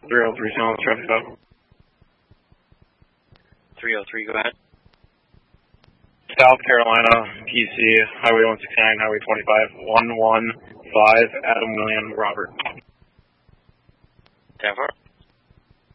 303 Silence Traffic Stop. 303, go ahead. South Carolina, PC, Highway 169, Highway 25, 115, Adam William Robert. 10-4.